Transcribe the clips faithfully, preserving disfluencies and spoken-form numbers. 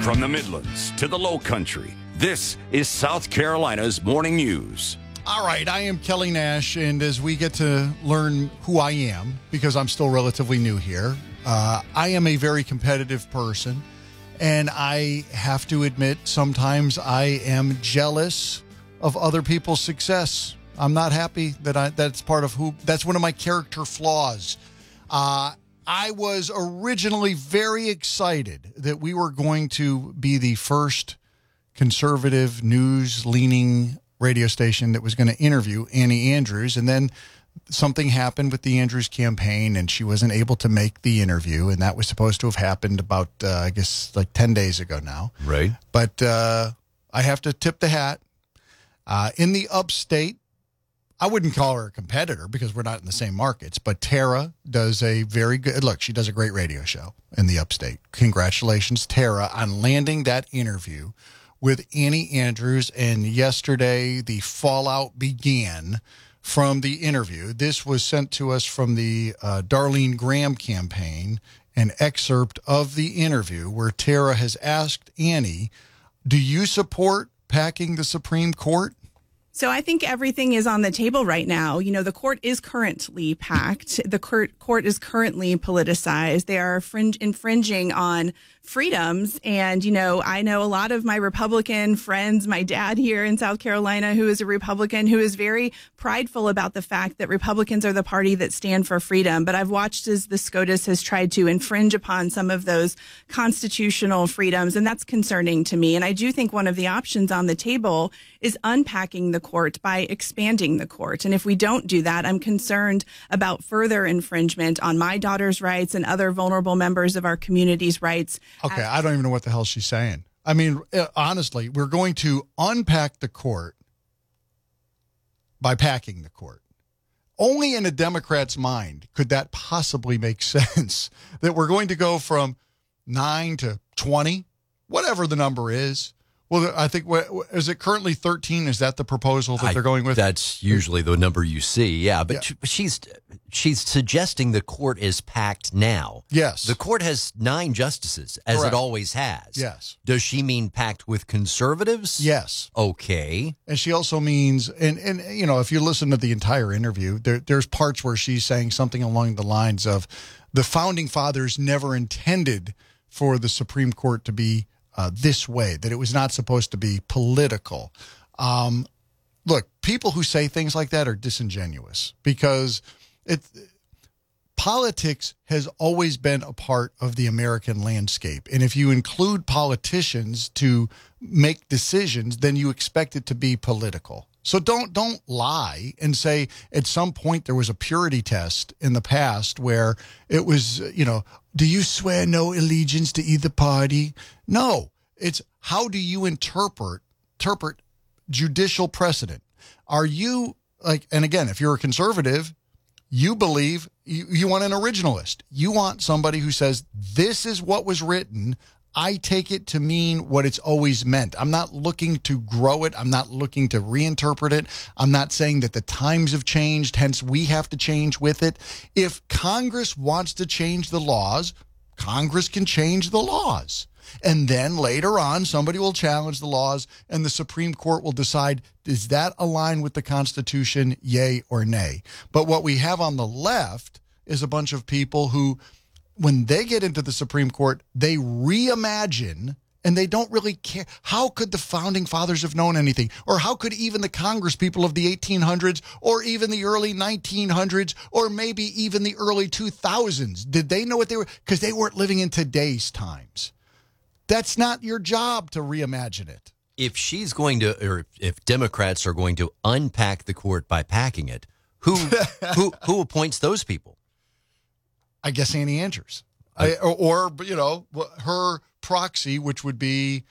From the Midlands to the Low Country, this is South Carolina's Morning News. All right, I am Kelly Nash, and as we get to learn who I am, because I'm still relatively new here, uh, I am a very competitive person, and I have to admit sometimes I am jealous of other people's success. I'm not happy that I, that's part of who, that's one of my character flaws. Uh, I was originally very excited that we were going to be the first conservative news-leaning radio station that was going to interview Annie Andrews, and then something happened with the Andrews campaign, and she wasn't able to make the interview, and that was supposed to have happened about, uh, I guess, like ten days ago now. Right. But uh, I have to tip the hat. Uh, in the upstate, I wouldn't call her a competitor because we're not in the same markets, but Tara does a very good, look, she does a great radio show in the upstate. Congratulations, Tara, on landing that interview with Annie Andrews. And yesterday, the fallout began from the interview. This was sent to us from the uh, Darlene Graham campaign, an excerpt of the interview where Tara has asked Annie, do you support packing the Supreme Court? So I think everything is on the table right now. You know, the court is currently packed. The court, court is currently politicized. They are fringe, infringing on freedoms. And, you know, I know a lot of my Republican friends, my dad here in South Carolina, who is a Republican, who is very prideful about the fact that Republicans are the party that stand for freedom. But I've watched as the SCOTUS has tried to infringe upon some of those constitutional freedoms, and that's concerning to me. And I do think one of the options on the table is unpacking the court by expanding the court. And if we don't do that, I'm concerned about further infringement on my daughter's rights and other vulnerable members of our community's rights. Okay, I don't even know what the hell she's saying. I mean, honestly, we're going to unpack the court by packing the court. Only in a Democrat's mind could that possibly make sense, that we're going to go from nine to twenty, whatever the number is. Well, I think, what, is it currently thirteen? Is that the proposal that I, they're going with? That's usually the number you see, yeah. But Yeah. she's she's suggesting the court is packed now. Yes. The court has nine justices, as Correct. it always has. Yes. Does she mean packed with conservatives? Yes. Okay. And she also means, and, and you know, if you listen to the entire interview, there, there's parts where she's saying something along the lines of the founding fathers never intended for the Supreme Court to be uh, this way, that it was not supposed to be political. Um, look, people who say things like that are disingenuous because it, politics has always been a part of the American landscape. And if you include politicians to make decisions, then you expect it to be political. So don't don't lie and say at some point there was a purity test in the past where it was, you know, do you swear no allegiance to either party? No, it's how do you interpret interpret judicial precedent? Are you like, and again, if you're a conservative, you believe you, you want an originalist. You want somebody who says this is what was written. I take it to mean what it's always meant. I'm not looking to grow it. I'm not looking to reinterpret it. I'm not saying that the times have changed, hence we have to change with it. If Congress wants to change the laws, Congress can change the laws. And then later on, somebody will challenge the laws and the Supreme Court will decide, does that align with the Constitution, yay or nay? But what we have on the left is a bunch of people who, when they get into the Supreme Court, they reimagine and they don't really care. How could the founding fathers have known anything? Or how could even the Congress people of the eighteen hundreds or even the early nineteen hundreds or maybe even the early two thousands? Did they know what they were? Because they weren't living in today's times. That's not your job to reimagine it. If she's going to, or if Democrats are going to unpack the court by packing it, who who who appoints those people? I guess Annie Andrews, I, I, or, or you know, her proxy, which would be,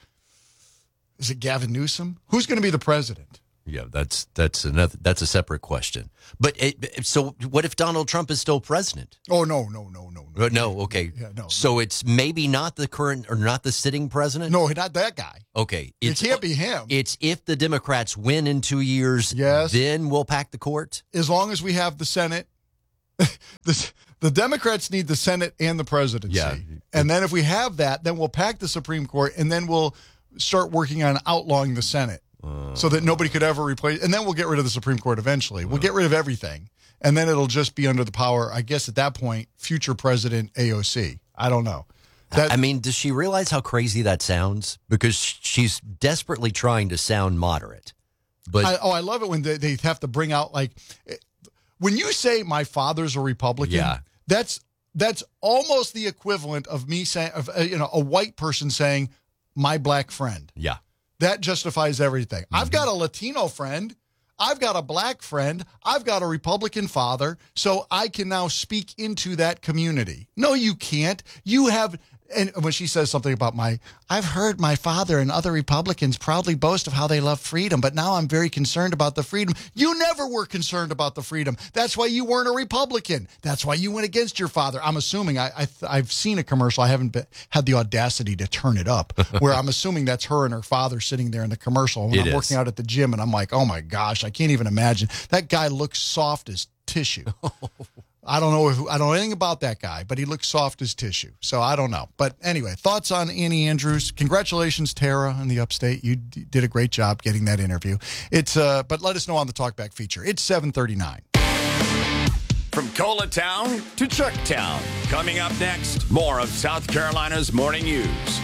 is it Gavin Newsom? Who's going to be the president? Yeah, that's that's another that's a separate question. But it, so, what if Donald Trump is still president? Oh no, no, no, no, no. No, okay. Yeah, no. So it's maybe not the current or not the sitting president. No, not that guy. Okay, It can't be him. It's if the Democrats win in two years. Yes. Then we'll pack the court. As long as we have the Senate, the The Democrats need the Senate and the presidency. Yeah. And then if we have that, then we'll pack the Supreme Court, and then we'll start working on outlawing the Senate uh, so that nobody could ever replace. And then we'll get rid of the Supreme Court eventually. We'll get rid of everything. And then it'll just be under the power, I guess at that point, future President A O C. I don't know. That, I mean, does she realize how crazy that sounds? Because she's desperately trying to sound moderate. But I, oh, I love it when they, they have to bring out, like, when you say my father's a Republican, yeah. that's that's almost the equivalent of me saying, of, uh, you know, a white person saying my black friend. Yeah. That justifies everything. Mm-hmm. I've got a Latino friend. I've got a black friend. I've got a Republican father. So I can now speak into that community. No, you can't. You have... And when she says something about my, I've heard my father and other Republicans proudly boast of how they love freedom, but now I'm very concerned about the freedom. You never were concerned about the freedom. That's why you weren't a Republican. That's why you went against your father. I'm assuming, I, I, I've seen a commercial. I haven't been, had the audacity to turn it up, where I'm assuming that's her and her father sitting there in the commercial. When it I'm is. working out at the gym, and I'm like, oh my gosh, I can't even imagine. That guy looks soft as tissue. I don't know if I don't know anything about that guy, but he looks soft as tissue. So I don't know. But anyway, thoughts on Annie Andrews? Congratulations, Tara, in the Upstate. You d- did a great job getting that interview. It's uh, but let us know on the Talkback feature. It's seven thirty-nine. From Coletown to Chucktown. Coming up next, more of South Carolina's Morning News.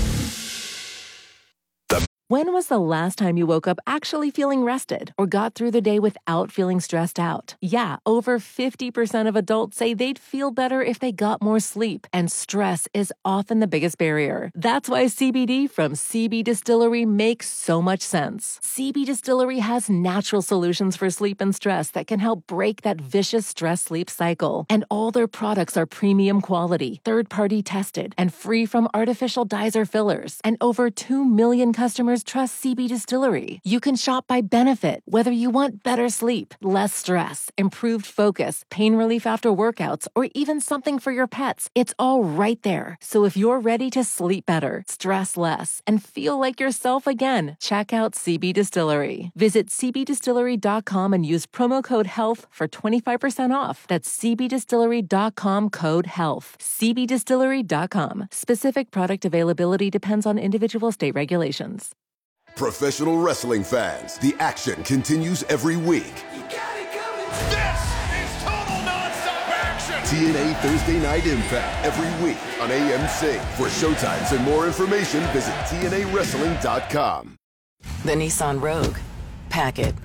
When was the last time you woke up actually feeling rested or got through the day without feeling stressed out? Yeah, over fifty percent of adults say they'd feel better if they got more sleep, and stress is often the biggest barrier. That's why C B D from C B Distillery makes so much sense. C B Distillery has natural solutions for sleep and stress that can help break that vicious stress-sleep cycle. And all their products are premium quality, third-party tested, and free from artificial dyes or fillers. And over two million customers trust C B Distillery. You can shop by benefit, whether you want better sleep, less stress, improved focus, pain relief after workouts, or even something for your pets. It's all right there. So if you're ready to sleep better, stress less, and feel like yourself again, check out C B Distillery. Visit c b distillery dot com and use promo code HEALTH for twenty-five percent off. That's c b distillery dot com code HEALTH. c b distillery dot com. Specific product availability depends on individual state regulations. Professional wrestling fans, the action continues every week. You got it coming. This is total nonstop action. T N A Thursday Night Impact every week on A M C. For showtimes and more information, visit T N A wrestling dot com. The Nissan Rogue. Pack it.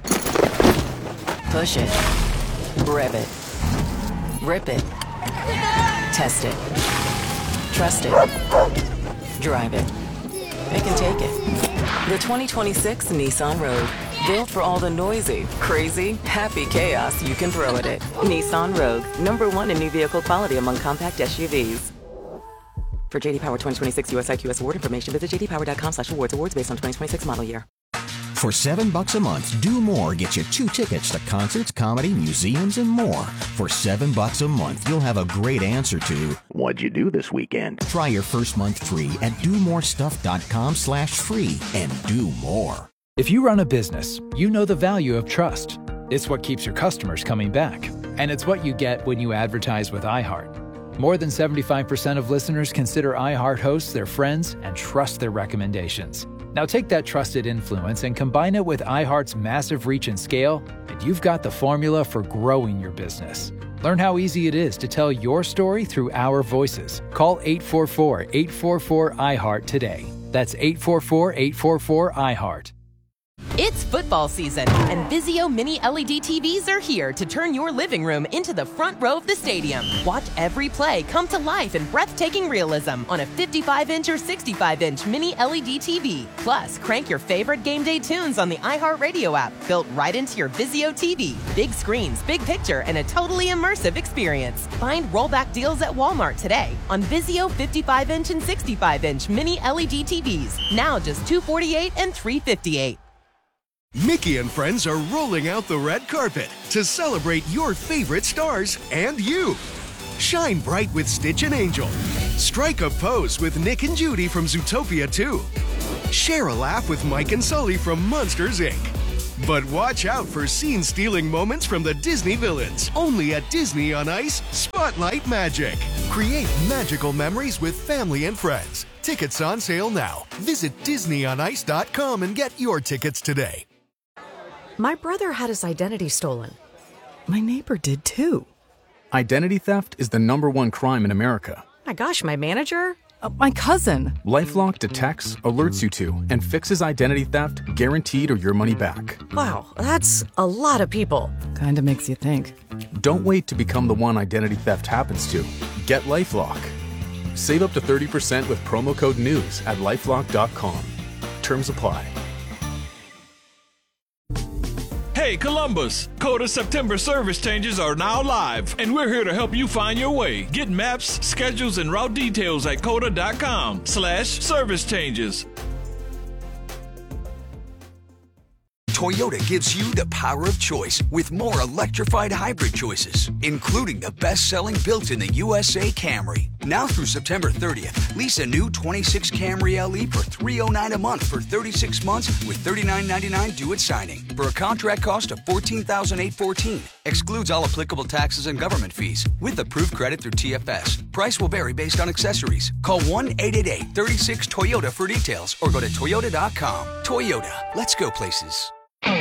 Push it. Rev it. Rip it. Test it. Trust it. Drive it. It can take it. The twenty twenty-six Nissan Rogue. Built for all the noisy, crazy, happy chaos you can throw at it. Nissan Rogue. Number one in new vehicle quality among compact S U Vs. For J D Power twenty twenty-six U S I Q S award information, visit j d power dot com slash awards. Awards based on twenty twenty-six model year. For seven bucks a month, Do More gets you two tickets to concerts, comedy, museums, and more. For seven bucks a month, you'll have a great answer to what'd you do this weekend? Try your first month free at do more stuff dot com slash free and do more. If you run a business, you know the value of trust. It's what keeps your customers coming back, and it's what you get when you advertise with iHeart. More than seventy-five percent of listeners consider iHeart hosts their friends and trust their recommendations. Now take that trusted influence and combine it with iHeart's massive reach and scale, and you've got the formula for growing your business. Learn how easy it is to tell your story through our voices. Call eight four four, eight four four, I heart today. That's eight four four, eight four four, I heart. It's football season, and Vizio Mini L E D T Vs are here to turn your living room into the front row of the stadium. Watch every play come to life in breathtaking realism on a fifty-five inch or sixty-five inch Mini L E D T V. Plus, crank your favorite game day tunes on the iHeartRadio app, built right into your Vizio T V. Big screens, big picture, and a totally immersive experience. Find rollback deals at Walmart today on Vizio fifty-five inch and sixty-five inch Mini L E D T Vs. Now just two hundred forty-eight dollars and three hundred fifty-eight dollars. Mickey and friends are rolling out the red carpet to celebrate your favorite stars and you. Shine bright with Stitch and Angel. Strike a pose with Nick and Judy from Zootopia two. Share a laugh with Mike and Sully from Monsters, Incorporated. But watch out for scene-stealing moments from the Disney villains. Only at Disney on Ice Spotlight Magic. Create magical memories with family and friends. Tickets on sale now. Visit disney on ice dot com and get your tickets today. My brother had his identity stolen. My neighbor did too. Identity theft is the number one crime in America. My gosh, my manager? Uh, my cousin. LifeLock detects, alerts you to, and fixes identity theft guaranteed or your money back. Wow, that's a lot of people. Kinda makes you think. Don't wait to become the one identity theft happens to. Get LifeLock. Save up to thirty percent with promo code NEWS at lifelock dot com. Terms apply. Hey Columbus, Coda September service changes are now live, and we're here to help you find your way. Get maps, schedules, and route details at coda dot com slash service changes. Toyota gives you the power of choice with more electrified hybrid choices, including the best-selling built-in-the U S A Camry. Now through September thirtieth, lease a new twenty-six Camry L E for three hundred nine dollars a month for thirty-six months with thirty-nine ninety-nine due at signing for a contract cost of fourteen thousand eight hundred fourteen dollars. Excludes all applicable taxes and government fees with approved credit through T F S. Price will vary based on accessories. Call one eight eight eight, three six, Toyota for details or go to toyota dot com. Toyota, let's go places.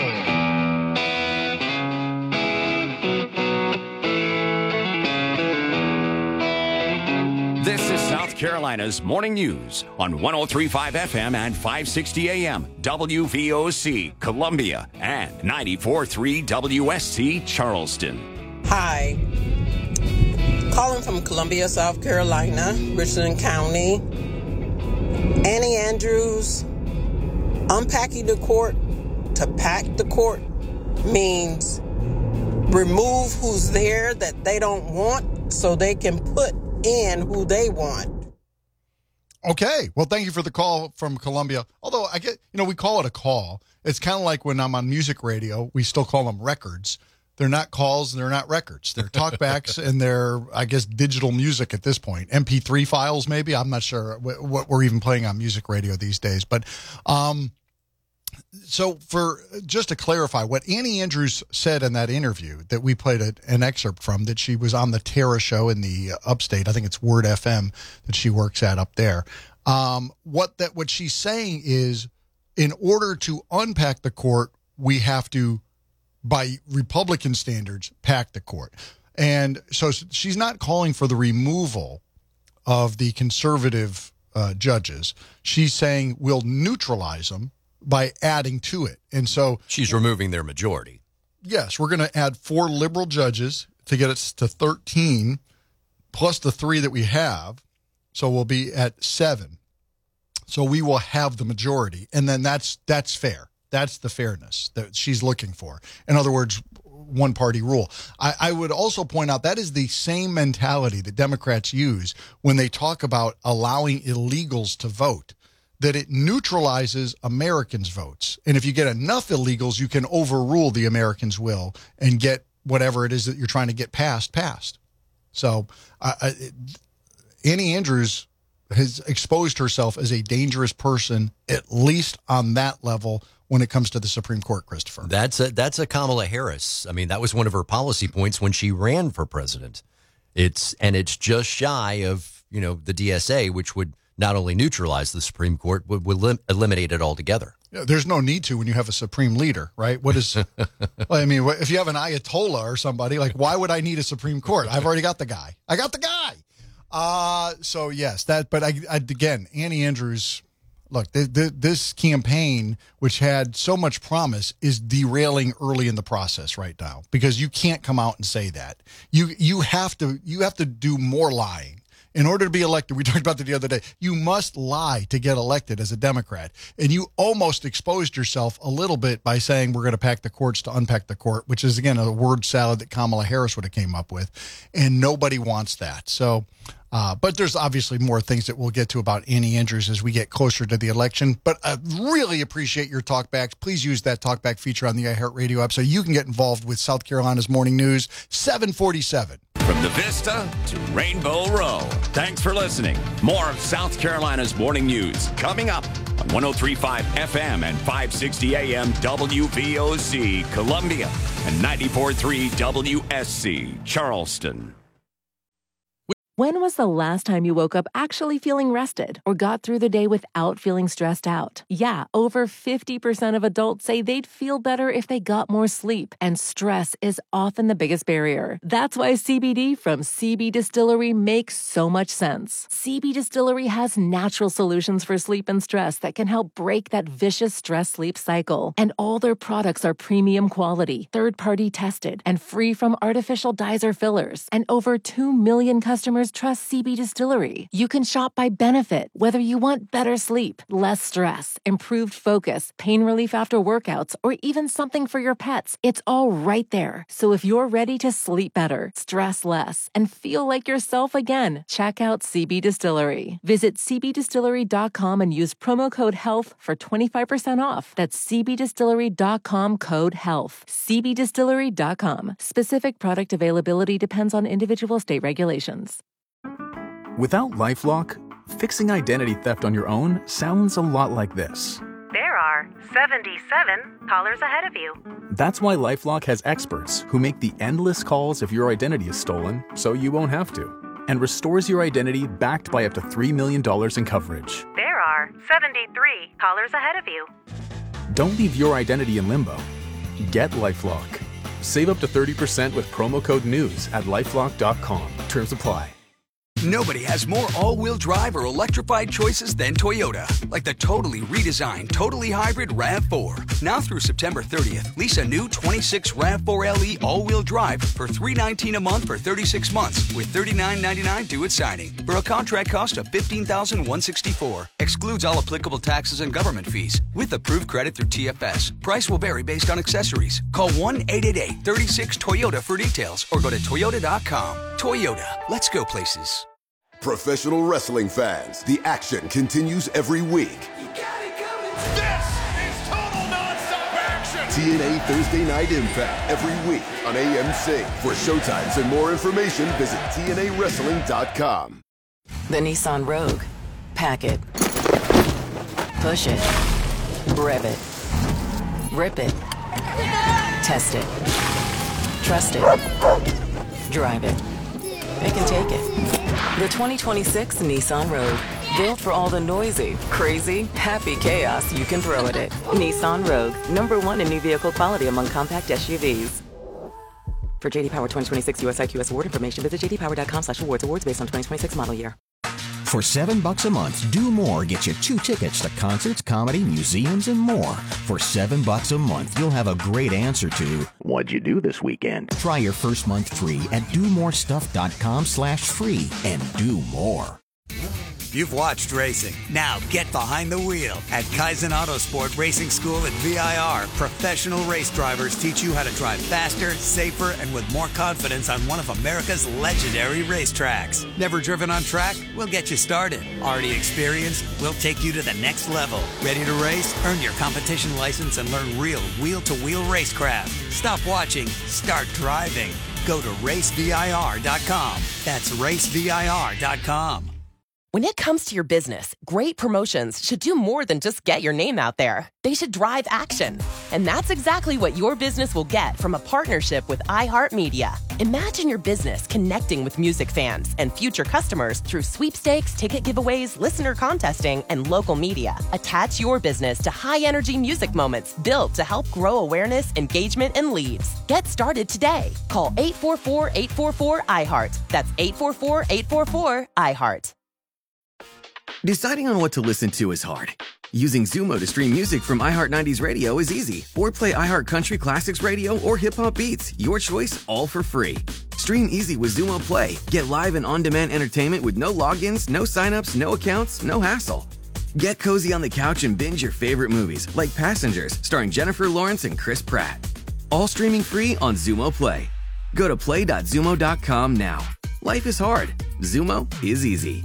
This is South Carolina's Morning News on one oh three point five F M and five sixty A M W V O C Columbia and ninety-four point three W S C Charleston. Hi. Calling from Columbia, South Carolina, Richland County. Annie Andrews, unpacking the court to pack the court means remove who's there that they don't want so they can put in who they want. Okay. Well, thank you for the call from Columbia. Although I get, you know, we call it a call. It's kind of like when I'm on music radio, we still call them records. They're not calls, they're not records. They're talkbacks and they're, I guess, digital music at this point. M P three files, maybe. I'm not sure what we're even playing on music radio these days. But, um, so for just to clarify what Annie Andrews said in that interview that we played a, an excerpt from, that she was on the Tara show in the upstate, I think it's Word F M that she works at up there. Um, what that what she's saying is, in order to unpack the court, we have to, by Republican standards, pack the court. And so she's not calling for the removal of the conservative uh, judges. She's saying we'll neutralize them by adding to it. And so she's removing their majority. Yes, we're going to add four liberal judges to get us to thirteen, plus the three that we have. So we'll be at seven. So we will have the majority. And then that's that's fair. That's the fairness that she's looking for. In other words, one party rule. I, I would also point out that is the same mentality that Democrats use when they talk about allowing illegals to vote, that it neutralizes Americans' votes. And if you get enough illegals, you can overrule the Americans' will and get whatever it is that you're trying to get passed, passed. So uh, Annie Andrews has exposed herself as a dangerous person, at least on that level, when it comes to the Supreme Court, Christopher. That's a, that's a Kamala Harris. I mean, that was one of her policy points when she ran for president. It's and it's just shy of, you know, the D S A, which would not only neutralize the Supreme Court, would, would lim- eliminate it altogether. Yeah, there's no need to when you have a supreme leader, right? What is, well, I mean, if you have an Ayatollah or somebody, like, why would I need a Supreme Court? I've already got the guy. I got the guy. Uh, so, yes, that, but I, I again, Annie Andrews, look, th- th- this campaign, which had so much promise, is derailing early in the process right now, because you can't come out and say that. You you have to you have to do more lying. In order to be elected, we talked about that the other day, you must lie to get elected as a Democrat. And you almost exposed yourself a little bit by saying we're going to pack the courts to unpack the court, which is, again, a word salad that Kamala Harris would have came up with. And nobody wants that. So, uh, but there's obviously more things that we'll get to about Annie Andrews as we get closer to the election. But I really appreciate your talkbacks. Please use that talkback feature on the iHeartRadio app so you can get involved with South Carolina's Morning News, seven forty-seven. From the Vista to Rainbow Row. Thanks for listening. More of South Carolina's Morning News coming up. on one oh three point five F M and five sixty A M W V O C, Columbia, and ninety-four point three W S C, Charleston. When was the last time you woke up actually feeling rested or got through the day without feeling stressed out? Yeah, over fifty percent of adults say they'd feel better if they got more sleep, and stress is often the biggest barrier. That's why C B D from C B Distillery makes so much sense. C B Distillery has natural solutions for sleep and stress that can help break that vicious stress-sleep cycle. And all their products are premium quality, third-party tested, and free from artificial dyes or fillers. And over two million customers trust C B Distillery. You can shop by benefit, whether you want better sleep, less stress, improved focus, pain relief after workouts, or even something for your pets. It's all right there. So if you're ready to sleep better, stress less, and feel like yourself again, check out C B Distillery. Visit c b distillery dot com and use promo code HEALTH for twenty-five percent off. That's c b distillery dot com code HEALTH. c b distillery dot com. Specific product availability depends on individual state regulations. Without LifeLock, fixing identity theft on your own sounds a lot like this. There are seventy-seven callers ahead of you. That's why LifeLock has experts who make the endless calls if your identity is stolen so you won't have to, and restores your identity backed by up to three million dollars in coverage. There are seventy-three callers ahead of you. Don't leave your identity in limbo. Get LifeLock. Save up to thirty percent with promo code NEWS at lifelock dot com. Terms apply. Nobody has more all-wheel drive or electrified choices than Toyota. Like the totally redesigned, totally hybrid RAV four. Now through September thirtieth, lease a new twenty-six RAV four L E all-wheel drive for three hundred nineteen dollars a month for thirty-six months with thirty-nine ninety-nine due at signing. For a contract cost of fifteen thousand one hundred sixty-four dollars. Excludes all applicable taxes and government fees. With approved credit through T F S. Price will vary based on accessories. Call one eight eight eight, three six, Toyota for details or go to toyota dot com. Toyota, let's go places. Professional wrestling fans, the action continues every week. This is total nonstop action. T N A Thursday Night Impact every week on A M C. For showtimes and more information, visit T N A wrestling dot com. The Nissan Rogue. Pack it. Push it. Rev it. Rip it. Test it. Trust it. Drive it. It can take it. The twenty twenty-six Nissan Rogue. Built for all the noisy, crazy, happy chaos you can throw at it. Nissan Rogue. Number one in new vehicle quality among compact S U Vs. For J D Power twenty twenty-six U S I Q S award information, visit j d power dot com slash awards. Awards based on twenty twenty-six model year. For seven bucks a month, Do More gets you two tickets to concerts, comedy, museums, and more. For seven bucks a month, you'll have a great answer to what'd you do this weekend? Try your first month free at do more stuff dot com slash free and do more. You've watched racing. Now get behind the wheel. At Kaizen Autosport Racing School at V I R, professional race drivers teach you how to drive faster, safer, and with more confidence on one of America's legendary racetracks. Never driven on track? We'll get you started. Already experienced? We'll take you to the next level. Ready to race? Earn your competition license and learn real wheel-to-wheel racecraft. Stop watching. Start driving. Go to race V I R dot com. That's race V I R dot com. When it comes to your business, great promotions should do more than just get your name out there. They should drive action. And that's exactly what your business will get from a partnership with iHeartMedia. Imagine your business connecting with music fans and future customers through sweepstakes, ticket giveaways, listener contesting, and local media. Attach your business to high-energy music moments built to help grow awareness, engagement, and leads. Get started today. Call eight four four, eight four four, I heart. That's eight four four, eight four four, I heart. Deciding on what to listen to is hard. Using Zumo to stream music from iHeart nineties Radio is easy. Or play iHeart Country Classics Radio or Hip Hop Beats. Your choice, all for free. Stream easy with Zumo Play. Get live and on-demand entertainment with no logins, no signups, no accounts, no hassle. Get cozy on the couch and binge your favorite movies, like Passengers, starring Jennifer Lawrence and Chris Pratt. All streaming free on Zumo Play. Go to play dot zumo dot com now. Life is hard. Zumo is easy.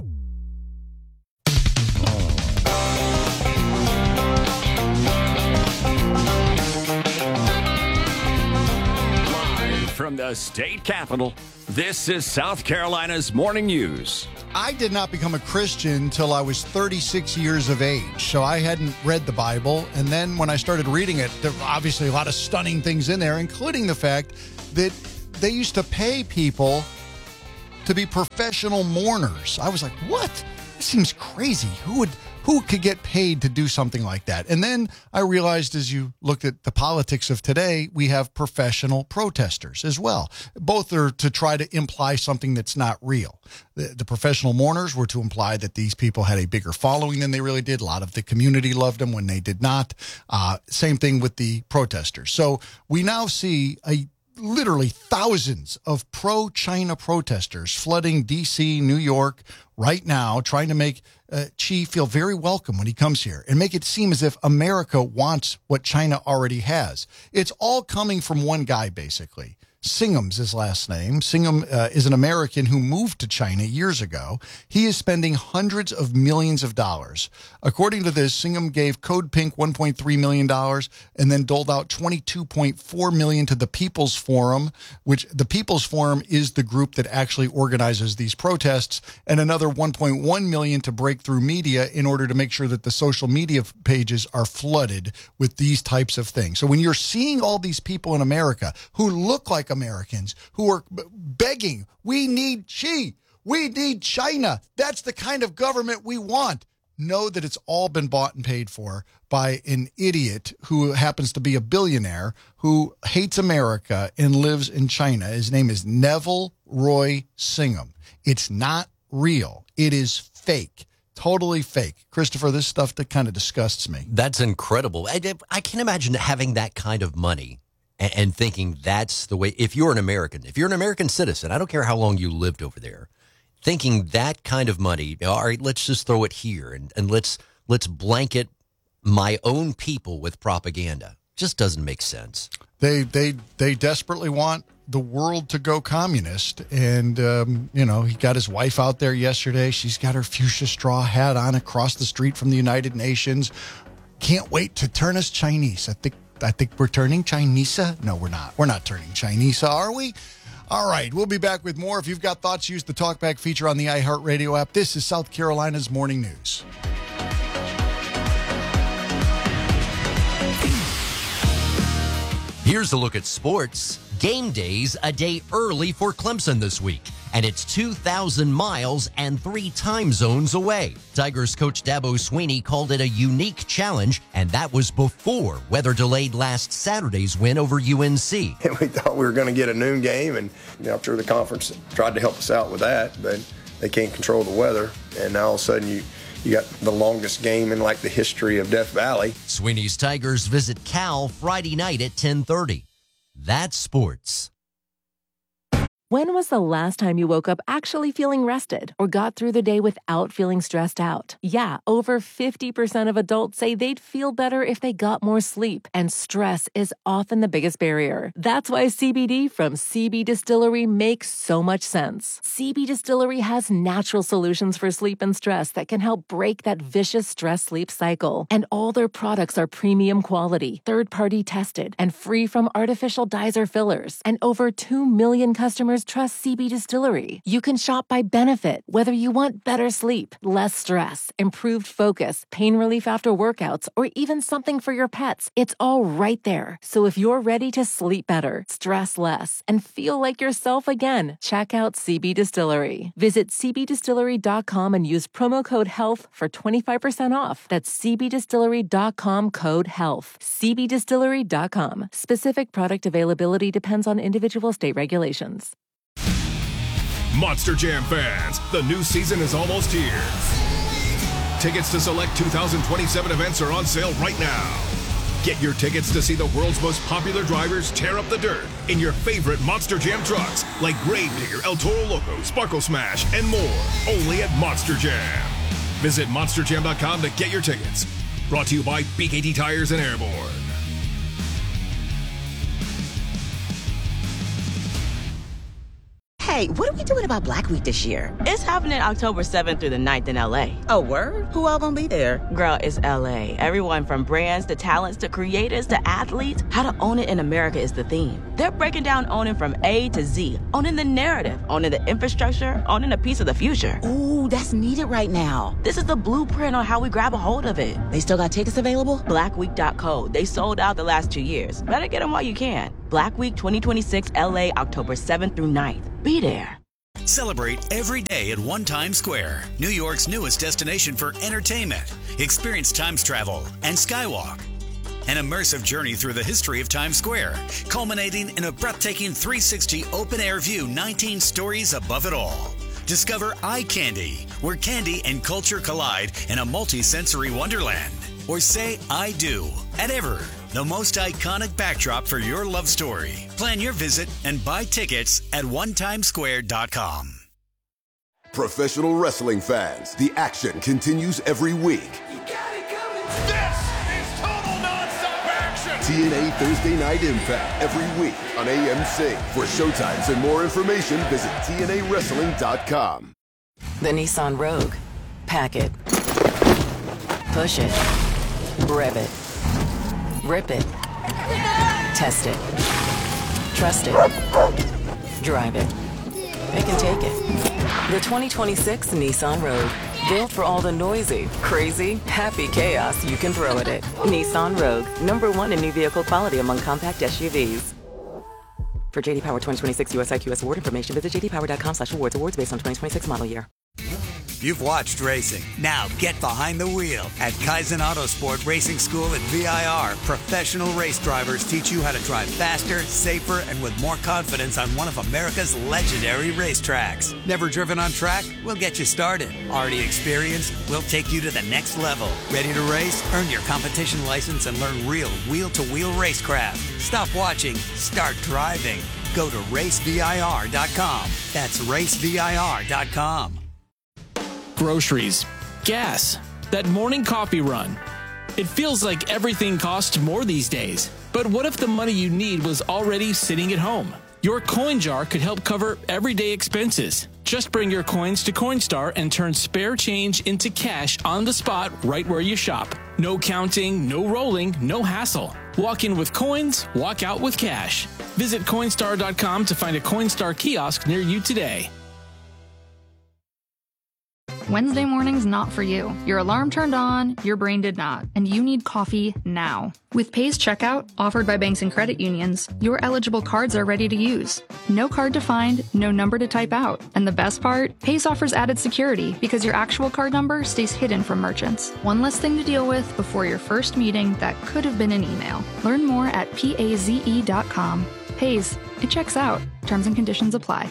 from the state capitol, this is South Carolina's Morning News. I did not become a Christian till I was thirty-six years of age, so I hadn't read the Bible. And then when I started reading it, there were obviously a lot of stunning things in there, including the fact that they used to pay people to be professional mourners. I was like, what? This seems crazy. Who would... Who could get paid to do something like that? And then I realized as you looked at the politics of today, we have professional protesters as well. Both are to try to imply something that's not real. The, the professional mourners were to imply that these people had a bigger following than they really did. A lot of the community loved them when they did not. Uh, same thing with the protesters. So we now see a literally thousands of pro-China protesters flooding D C, New York right now, trying to make uh, Xi feel very welcome when he comes here and make it seem as if America wants what China already has. It's all coming from one guy, basically. Singham's his last name. Singham uh, is an American who moved to China years ago. He is spending hundreds of millions of dollars. According to this, Singham gave Code Pink one point three million dollars and then doled out twenty-two point four million dollars to the People's Forum, which the People's Forum is the group that actually organizes these protests, and another one point one million dollars to Breakthrough Media in order to make sure that the social media pages are flooded with these types of things. So when you're seeing all these people in America who look like Americans who are begging, we need Xi, we need China, that's the kind of government we want, know that it's all been bought and paid for by an idiot who happens to be a billionaire who hates America and lives in China. His name is Neville Roy Singham. It's not real. It is fake. Totally fake. Christopher, this stuff that kind of disgusts me. That's incredible. I, I can't imagine having that kind of money and, and thinking that's the way. If you're an American, if you're an American citizen, I don't care how long you lived over there, thinking that kind of money, all right, let's just throw it here and, and let's let's blanket my own people with propaganda. Just doesn't make sense. They they they desperately want the world to go communist. And, um, you know, he got his wife out there yesterday. She's got her fuchsia straw hat on across the street from the United Nations. Can't wait to turn us Chinese. I think I think we're turning Chinese. No, we're not. We're not turning Chinese, are we? All right, we'll be back with more. If you've got thoughts, use the TalkBack feature on the iHeartRadio app. This is South Carolina's Morning News. Here's a look at sports. Game day's a day early for Clemson this week, and it's two thousand miles and three time zones away. Tigers coach Dabo Swinney called it a unique challenge, and that was before weather delayed last Saturday's win over U N C. We thought we were going to get a noon game, and you know, I'm sure the conference tried to help us out with that, but they can't control the weather, and now all of a sudden you You got the longest game in like the history of Death Valley. Swinney's Tigers visit Cal Friday night at ten thirty. That's sports. When was the last time you woke up actually feeling rested or got through the day without feeling stressed out? Yeah, over fifty percent of adults say they'd feel better if they got more sleep, and stress is often the biggest barrier. That's why C B D from C B Distillery makes so much sense. C B Distillery has natural solutions for sleep and stress that can help break that vicious stress-sleep cycle. And all their products are premium quality, third-party tested, and free from artificial dyes or fillers. And over two million customers trust C B Distillery. You can shop by benefit, whether you want better sleep, less stress, improved focus, pain relief after workouts, or even something for your pets. It's all right there. So if you're ready to sleep better, stress less, and feel like yourself again, check out C B Distillery. Visit c b distillery dot com and use promo code HEALTH for twenty-five percent off. That's c b distillery dot com code HEALTH. c b distillery dot com. Specific product availability depends on individual state regulations. Monster Jam fans, the new season is almost here. Tickets to select two thousand twenty-seven events are on sale right now. Get your tickets to see the world's most popular drivers tear up the dirt in your favorite Monster Jam trucks like Gravedigger, El Toro Loco, Sparkle Smash, and more, only at Monster Jam. Visit monster jam dot com to get your tickets. Brought to you by B K T Tires and Airborne. Hey, what are we doing about Black Week this year? It's happening October seventh through the ninth in L A. Oh, word? Who all gonna be there? Girl, it's L A. Everyone from brands to talents to creators to athletes. How to own it in America is the theme. They're breaking down owning from A to Z, owning the narrative, owning the infrastructure, owning a piece of the future. Ooh, that's needed right now. This is the blueprint on how we grab a hold of it. They still got tickets available? Black Week dot co. They sold out the last two years. Better get them while you can. Black Week twenty twenty-six L A, October seventh through ninth. Be there. Celebrate every day at One Times Square, New York's newest destination for entertainment. Experience Times travel and Skywalk. An immersive journey through the history of Times Square, culminating in a breathtaking three sixty open-air view, nineteen stories above it all. Discover Eye Candy, where candy and culture collide in a multi-sensory wonderland. Or say I do at Ever, the most iconic backdrop for your love story. Plan your visit and buy tickets at one times square dot com. Professional wrestling fans, the action continues every week. This is total nonstop action. T N A Thursday Night Impact every week on A M C. For showtimes and more information, visit T N A wrestling dot com. The Nissan Rogue. Pack it. Push it. Rev it. Rip it. Test it. Trust it. Drive it. It can take it. The twenty twenty-six Nissan Rogue. Built for all the noisy, crazy, happy chaos you can throw at it. Nissan Rogue. Number one in new vehicle quality among compact S U Vs. For J D Power twenty twenty-six U S I Q S award information, visit j d power dot com slash awards. Awards based on twenty twenty-six model year. You've watched racing. Now get behind the wheel at Kaizen Autosport Racing School at V I R. Professional race drivers teach you how to drive faster, safer, and with more confidence on one of America's legendary racetracks. Never driven on track? We'll get you started. Already experienced? We'll take you to the next level. Ready to race? Earn your competition license and learn real wheel-to-wheel racecraft. Stop watching. Start driving. Go to race V I R dot com. That's race V I R dot com. Groceries, gas, that morning coffee run. It feels like everything costs more these days. But what if the money you need was already sitting at home? Your coin jar could help cover everyday expenses. Just bring your coins to Coinstar and turn spare change into cash on the spot right where you shop. No counting, no rolling, no hassle. Walk in with coins, walk out with cash. Visit Coinstar dot com to find a Coinstar kiosk near you today. Wednesday morning's not for you. Your alarm turned on, your brain did not, and you need coffee now. With Pay's checkout, offered by banks and credit unions, your eligible cards are ready to use. No card to find, no number to type out. And the best part? Pay's offers added security because your actual card number stays hidden from merchants. One less thing to deal with before your first meeting that could have been an email. Learn more at paze dot com. Pay's, it checks out. Terms and conditions apply.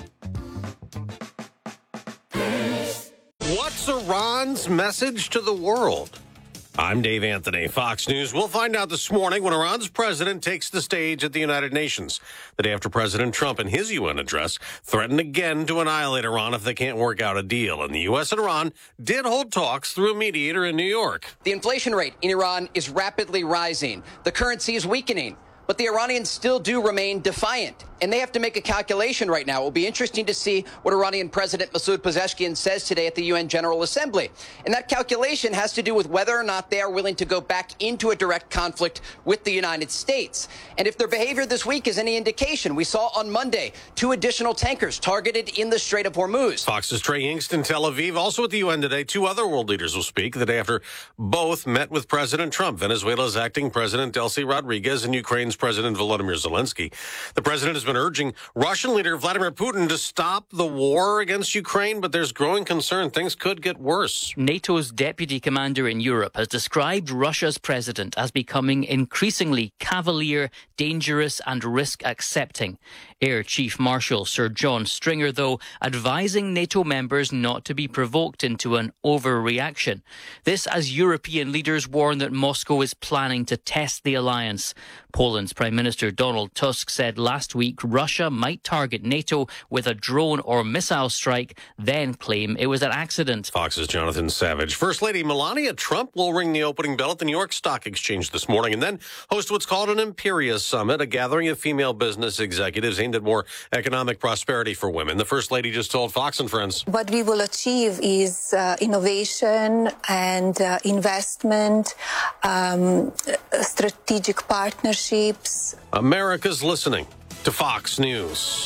What's Iran's message to the world? I'm Dave Anthony, Fox News. We'll find out this morning when Iran's president takes the stage at the United Nations, the day after President Trump, in his U N address, threatened again to annihilate Iran if they can't work out a deal. And the U S and Iran did hold talks through a mediator in New York. The inflation rate in Iran is rapidly rising. The currency is weakening. But the Iranians still do remain defiant, and they have to make a calculation right now. It will be interesting to see what Iranian President Masoud Pezeshkian says today at the U N General Assembly. And that calculation has to do with whether or not they are willing to go back into a direct conflict with the United States. And if their behavior this week is any indication, we saw on Monday two additional tankers targeted in the Strait of Hormuz. Fox's Trey Yingst in Tel Aviv. Also at the U N today, two other world leaders will speak the day after both met with President Trump, Venezuela's acting President Delcy Rodriguez and Ukraine's President Volodymyr Zelensky. The president has been urging Russian leader Vladimir Putin to stop the war against Ukraine, but there's growing concern things could get worse. NATO's deputy commander in Europe has described Russia's president as becoming increasingly cavalier, dangerous and risk-accepting. Air Chief Marshal Sir John Stringer, though, advising NATO members not to be provoked into an overreaction. This as European leaders warn that Moscow is planning to test the alliance. Poland's Prime Minister Donald Tusk said last week Russia might target NATO with a drone or missile strike, then claim it was an accident. Fox's Jonathan Savage. First Lady Melania Trump will ring the opening bell at the New York Stock Exchange this morning and then host what's called an Imperia Summit, a gathering of female business executives aimed at more economic prosperity for women. The First Lady just told Fox and Friends. What we will achieve is uh, innovation and uh, investment, um, strategic partnerships. America's listening. to Fox News.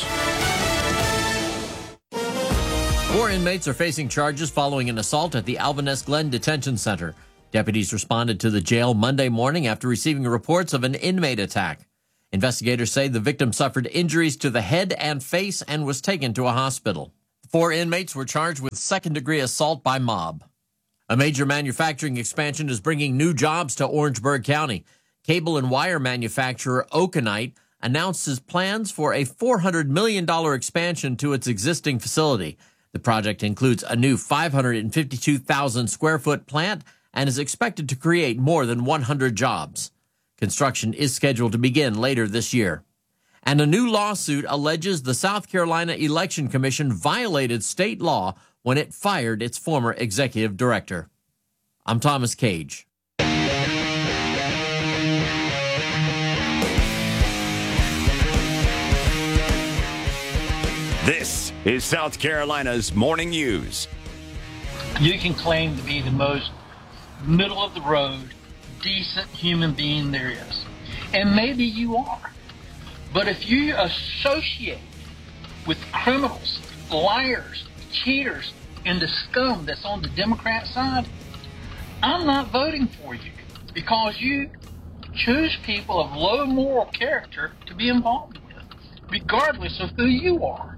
Four inmates are facing charges following an assault at the Albanese Glen Detention Center. Deputies responded to the jail Monday morning after receiving reports of an inmate attack. Investigators say the victim suffered injuries to the head and face and was taken to a hospital. Four inmates were charged with second-degree assault by mob. A major manufacturing expansion is bringing new jobs to Orangeburg County. Cable and wire manufacturer Okanite announces plans for a four hundred million dollars expansion to its existing facility. The project includes a new five hundred fifty-two thousand square foot plant and is expected to create more than one hundred jobs. Construction is scheduled to begin later this year. And a new lawsuit alleges the South Carolina Election Commission violated state law when it fired its former executive director. I'm Thomas Cage. This is South Carolina's Morning News. You can claim to be the most middle-of-the-road, decent human being there is. And maybe you are. But if you associate with criminals, liars, cheaters, and the scum that's on the Democrat side, I'm not voting for you because you choose people of low moral character to be involved with, regardless of who you are.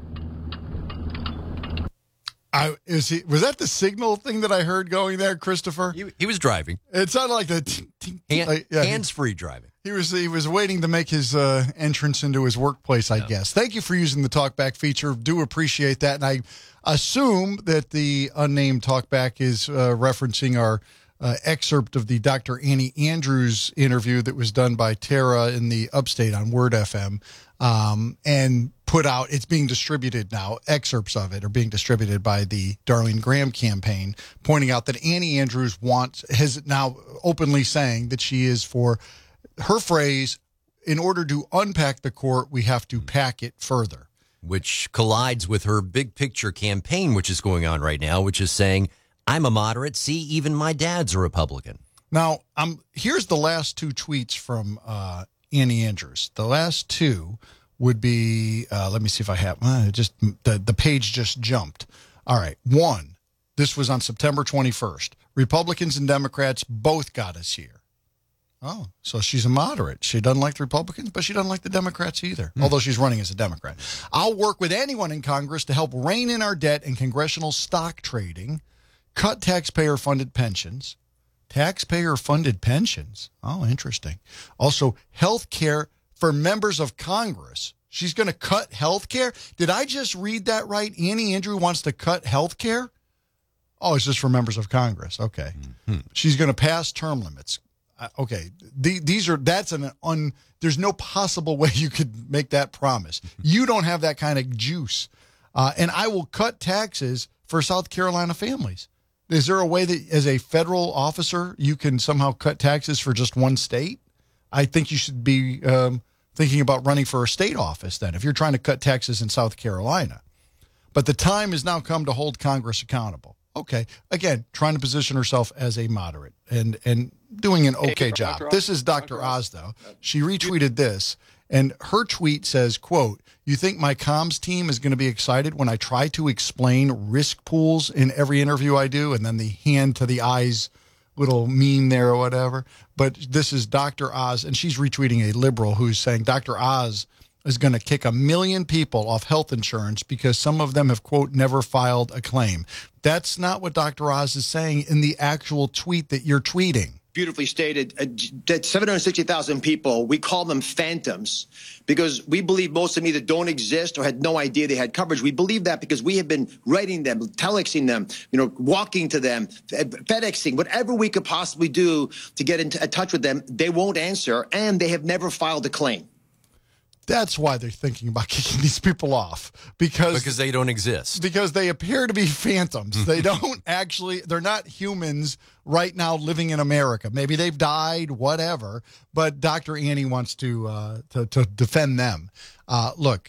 I, is he, was that the signal thing that I heard going there, Christopher? He, he was driving. It sounded like the t- t- Hand, like, yeah, hands-free driving. He was he was waiting to make his uh, entrance into his workplace, I yeah. guess. Thank you for using the Talkback feature. Do appreciate that. And I assume that the unnamed Talkback is uh, referencing our uh, excerpt of the Doctor Annie Andrews interview that was done by Tara in the Upstate on Word F M. Um, and put out, it's being distributed now, excerpts of it are being distributed by the Darlene Graham campaign, pointing out that Annie Andrews wants, has now openly saying that she is for her phrase, in order to unpack the court, we have to pack it further. Which collides with her big picture campaign, which is going on right now, which is saying, I'm a moderate, see, even my dad's a Republican. Now, um, here's the last two tweets from uh, Annie Andrews. The last two would be, uh, let me see if I have, uh, just the, the page just jumped. All right. One, this was on September twenty-first. Republicans and Democrats both got us here. Oh, so she's a moderate. She doesn't like the Republicans, but she doesn't like the Democrats either, mm. although she's running as a Democrat. I'll work with anyone in Congress to help rein in our debt and congressional stock trading, cut taxpayer-funded pensions. Taxpayer-funded pensions? Oh, interesting. Also, health care for members of Congress. She's going to cut health care? Did I just read that right? Annie Andrews wants to cut health care? Oh, it's just for members of Congress. Okay. Mm-hmm. She's going to pass term limits. Uh, okay. The, these are, that's an un, there's no possible way you could make that promise. You don't have that kind of juice. Uh, and I will cut taxes for South Carolina families. Is there a way that as a federal officer, you can somehow cut taxes for just one state? I think you should be um, thinking about running for a state office then, if you're trying to cut taxes in South Carolina. But the time has now come to hold Congress accountable. Okay. Again, trying to position herself as a moderate and, and doing an okay job. This is Doctor Oz, though. She retweeted this, and her tweet says, quote, you think my comms team is going to be excited when I try to explain risk pools in every interview I do? And then the hand to the eyes little meme there or whatever. But this is Doctor Oz, and she's retweeting a liberal who's saying Doctor Oz is going to kick a million people off health insurance because some of them have, quote, never filed a claim. That's not what Doctor Oz is saying in the actual tweet that you're tweeting. Beautifully stated, uh, that seven hundred sixty thousand people, we call them phantoms because we believe most of them either don't exist or had no idea they had coverage. We believe that because we have been writing them, telexing them, you know, walking to them, FedExing, whatever we could possibly do to get in t- touch with them. They won't answer, and they have never filed a claim. That's why they're thinking about kicking these people off, because because they don't exist. Because they appear to be phantoms. They don't actually, they're not humans right now living in America. Maybe they've died, whatever, but Doctor Annie wants to uh, to, to defend them. Uh, look,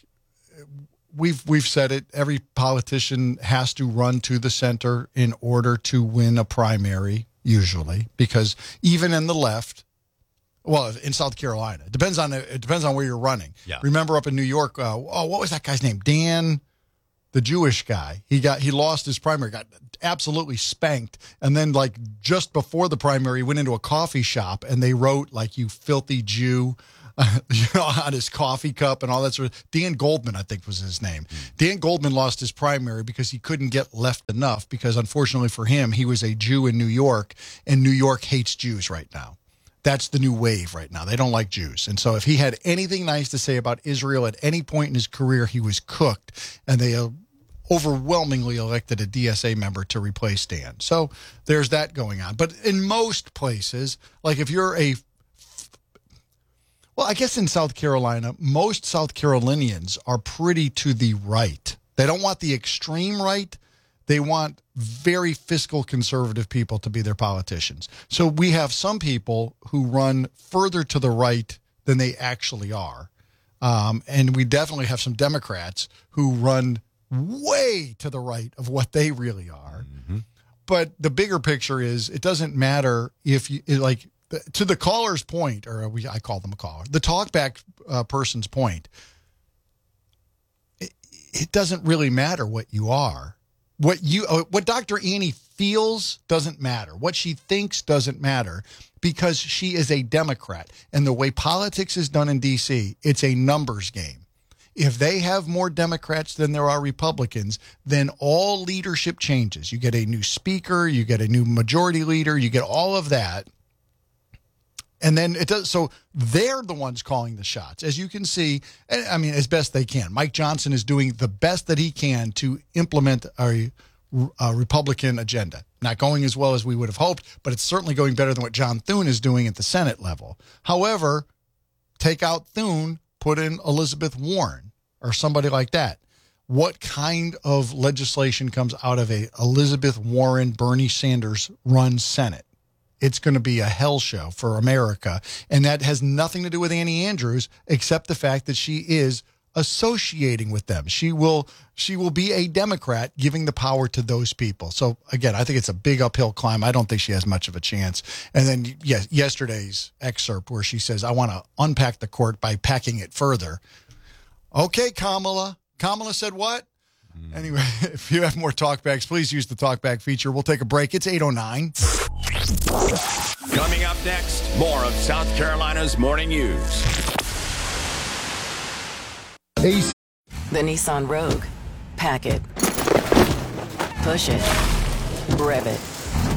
we've we've said it. Every politician has to run to the center in order to win a primary, usually, because even in the left, Well, in South Carolina. It depends on it depends on where you're running. Yeah. Remember up in New York, uh, oh, what was that guy's name? Dan, the Jewish guy. He got he lost his primary, got absolutely spanked. And then like just before the primary, he went into a coffee shop and they wrote like, "You filthy Jew," uh, you know, on his coffee cup and all that sort of. Dan Goldman, I think was his name. Mm. Dan Goldman lost his primary because he couldn't get left enough because unfortunately for him, he was a Jew in New York and New York hates Jews right now. That's the new wave right now. They don't like Jews. And so if he had anything nice to say about Israel at any point in his career, he was cooked. And they uh, overwhelmingly elected a D S A member to replace Dan. So there's that going on. But in most places, like if you're a, well, I guess in South Carolina, most South Carolinians are pretty to the right. They don't want the extreme right. They want very fiscal conservative people to be their politicians. So we have some people who run further to the right than they actually are. Um, and we definitely have some Democrats who run way to the right of what they really are. Mm-hmm. But the bigger picture is it doesn't matter if you like to the caller's point, or we, I call them a caller, the talkback uh, person's point. It, it doesn't really matter what you are. What you, uh, what Doctor Annie feels doesn't matter. What she thinks doesn't matter because she is a Democrat. And the way politics is done in D C, it's a numbers game. If they have more Democrats than there are Republicans, then all leadership changes. You get a new speaker, you get a new majority leader, you get all of that. And then it does. So they're the ones calling the shots, as you can see. I mean, as best they can. Mike Johnson is doing the best that he can to implement a, a Republican agenda. Not going as well as we would have hoped, but it's certainly going better than what John Thune is doing at the Senate level. However, take out Thune, put in Elizabeth Warren or somebody like that. What kind of legislation comes out of a Elizabeth Warren, Bernie Sanders run Senate? It's going to be a hell show for America. And that has nothing to do with Annie Andrews, except the fact that she is associating with them. She will she will be a Democrat giving the power to those people. So, again, I think it's a big uphill climb. I don't think she has much of a chance. And then, yes, yesterday's excerpt where she says, I want to unpack the court by packing it further. Okay, Kamala. Kamala said what? Mm. Anyway, if you have more talkbacks, please use the talkback feature. We'll take a break. It's eight oh nine. Coming up next, more of South Carolina's morning news. The Nissan Rogue. Pack it. Push it. Rev it.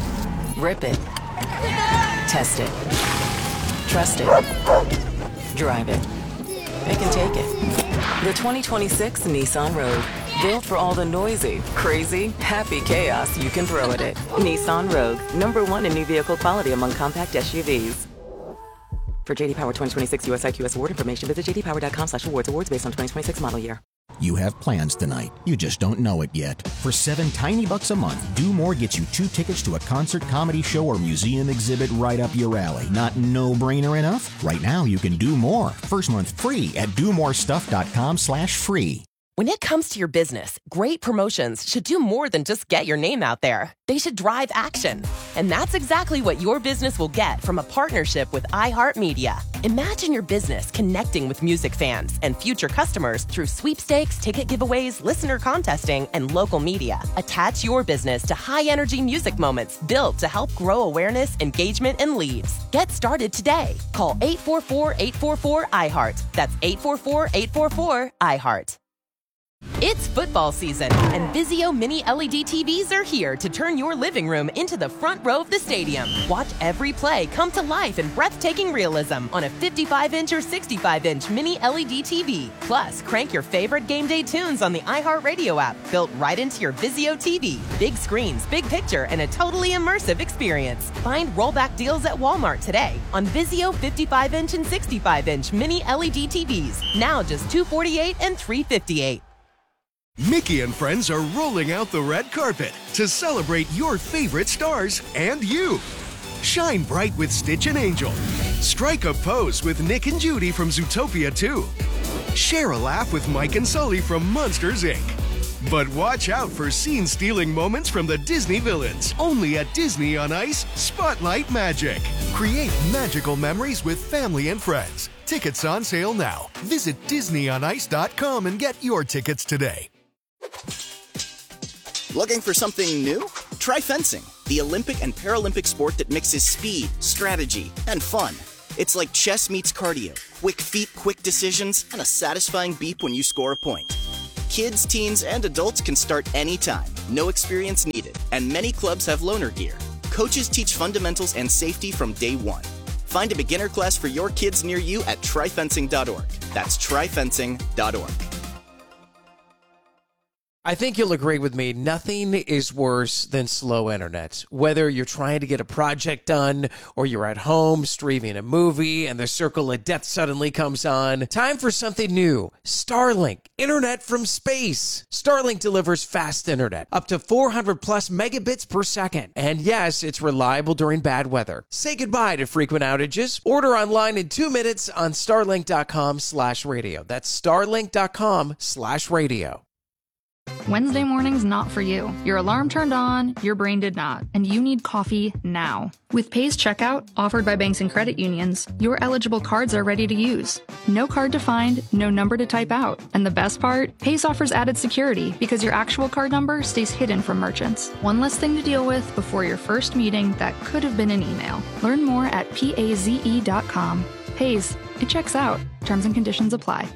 Rip it. Test it. Trust it. Drive it. It can take it. The twenty twenty-six Nissan Rogue. Built for all the noisy, crazy, happy chaos you can throw at it. Nissan Rogue. Number one in new vehicle quality among compact S U Vs. For J D Power twenty twenty-six U S I Q S award information, visit j d power dot com slash awards. Awards based on twenty twenty-six model year. You have plans tonight. You just don't know it yet. For seven tiny bucks a month, Do More gets you two tickets to a concert, comedy show, or museum exhibit right up your alley. Not no-brainer enough? Right now, you can do more. First month free at do more stuff dot com slash free. When it comes to your business, great promotions should do more than just get your name out there. They should drive action. And that's exactly what your business will get from a partnership with iHeartMedia. Imagine your business connecting with music fans and future customers through sweepstakes, ticket giveaways, listener contesting, and local media. Attach your business to high-energy music moments built to help grow awareness, engagement, and leads. Get started today. Call eight four four, eight four four, I heart. That's eight four four, eight four four, I heart. It's football season, and Vizio Mini L E D T Vs are here to turn your living room into the front row of the stadium. Watch every play come to life in breathtaking realism on a fifty-five inch or sixty-five inch Mini L E D T V. Plus, crank your favorite game day tunes on the iHeartRadio app, built right into your Vizio T V. Big screens, big picture, and a totally immersive experience. Find rollback deals at Walmart today on Vizio fifty-five inch and sixty-five inch Mini L E D T Vs. Now just two hundred forty-eight dollars and three hundred fifty-eight dollars. Mickey and friends are rolling out the red carpet to celebrate your favorite stars and you. Shine bright with Stitch and Angel. Strike a pose with Nick and Judy from Zootopia two. Share a laugh with Mike and Sully from Monsters, Incorporated. But watch out for scene-stealing moments from the Disney villains, only at Disney on Ice Spotlight Magic. Create magical memories with family and friends. Tickets on sale now. Visit Disney on Ice dot com and get your tickets today. Looking for something new? Try fencing, the Olympic and Paralympic sport that mixes speed, strategy, and fun. It's like chess meets cardio. Quick feet, quick decisions, and a satisfying beep when you score a point. Kids, teens, and adults can start anytime. No experience needed. And many clubs have loaner gear. Coaches teach fundamentals and safety from day one. Find a beginner class for your kids near you at try fencing dot org. That's try fencing dot org. I think you'll agree with me, nothing is worse than slow internet. Whether you're trying to get a project done or you're at home streaming a movie and the circle of death suddenly comes on, time for something new. Starlink, internet from space. Starlink delivers fast internet, up to four hundred plus megabits per second. And yes, it's reliable during bad weather. Say goodbye to frequent outages. Order online in two minutes on starlink dot com slash radio. That's starlink dot com slash radio. Wednesday morning's not for you. Your alarm turned on, your brain did not, and you need coffee now. With Pace Checkout, offered by banks and credit unions, your eligible cards are ready to use. No card to find, no number to type out. And the best part? Pace offers added security because your actual card number stays hidden from merchants. One less thing to deal with before your first meeting that could have been an email. Learn more at paze dot com. Pace, it checks out. Terms and conditions apply.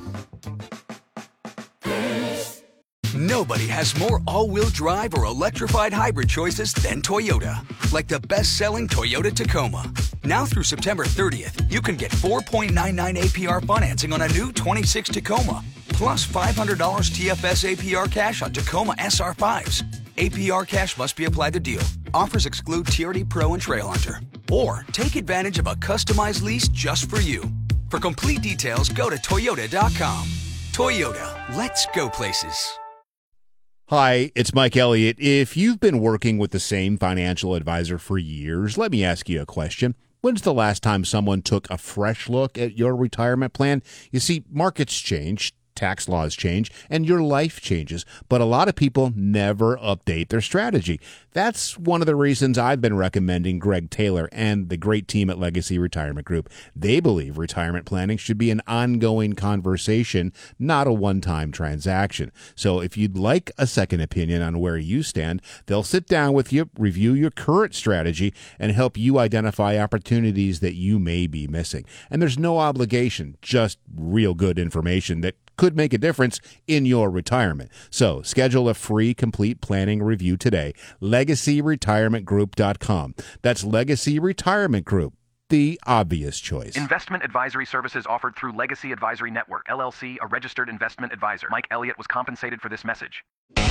Nobody has more all-wheel drive or electrified hybrid choices than Toyota. Like the best-selling Toyota Tacoma. Now through September thirtieth, you can get four point nine nine A P R financing on a new twenty-six Tacoma, plus five hundred dollars T F S A P R cash on Tacoma S R fives. A P R cash must be applied to deal. Offers exclude T R D Pro and Trail Hunter. Or take advantage of a customized lease just for you. For complete details, go to toyota dot com. Toyota, let's go places. Hi, it's Mike Elliott. If you've been working with the same financial advisor for years, let me ask you a question. When's the last time someone took a fresh look at your retirement plan? You see, markets change, tax laws change, and your life changes, but a lot of people never update their strategy. That's one of the reasons I've been recommending Greg Taylor and the great team at Legacy Retirement Group. They believe retirement planning should be an ongoing conversation, not a one-time transaction. So if you'd like a second opinion on where you stand, they'll sit down with you, review your current strategy, and help you identify opportunities that you may be missing. And there's no obligation, just real good information that could make a difference in your retirement. So schedule a free complete planning review today. legacy retirement group dot com. That's Legacy Retirement Group, the obvious choice. Investment advisory services offered through Legacy Advisory Network, L L C, a registered investment advisor. Mike Elliott was compensated for this message.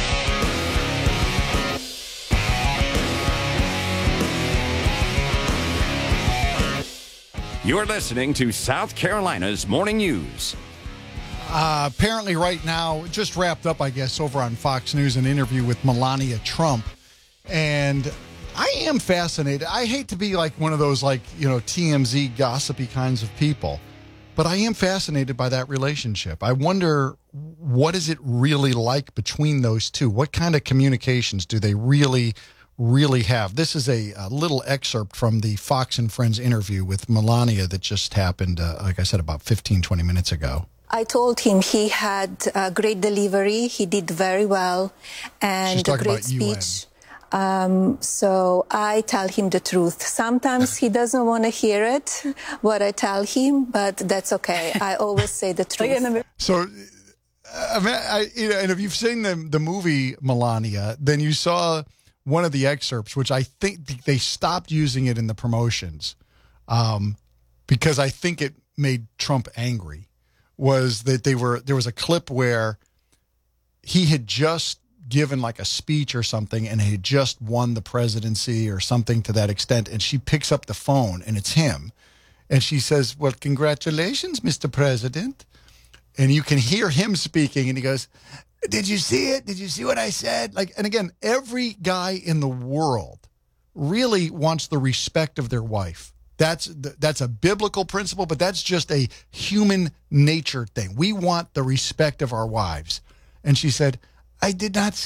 You're listening to South Carolina's Morning News. Uh, apparently right now, just wrapped up, I guess, over on Fox News, an interview with Melania Trump. And I am fascinated. I hate to be like one of those, like, you know, T M Z gossipy kinds of people, but I am fascinated by that relationship. I wonder, what is it really like between those two? What kind of communications do they really, really have? This is a, a little excerpt from the Fox and Friends interview with Melania that just happened, uh, like I said, about fifteen, twenty minutes ago. I told him he had a great delivery. He did very well and a great speech. Um, so I tell him the truth. Sometimes he doesn't want to hear it, what I tell him, but that's okay. I always say the truth. So, I mean, I, you know, and if you've seen the, the movie Melania, then you saw one of the excerpts, which I think they stopped using it in the promotions um, because I think it made Trump angry. Was that they were there was a clip where he had just given like a speech or something and had just won the presidency or something to that extent, and she picks up the phone and it's him, and she says, "Well, congratulations, Mister President," and you can hear him speaking, and he goes, "Did you see it? Did you see what I said?" Like, and again, every guy in the world really wants the respect of their wife. That's that's a biblical principle, but that's just a human nature thing. We want the respect of our wives. And she said, "I did not see it.